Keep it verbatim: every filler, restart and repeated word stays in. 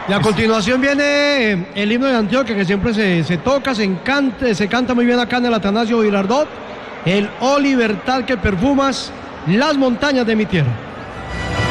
Y a continuación viene el himno de Antioquia, que siempre se, se toca, se encanta, se canta muy bien acá en el Atanasio Girardot. El Oh Libertad que perfumas las montañas de mi tierra.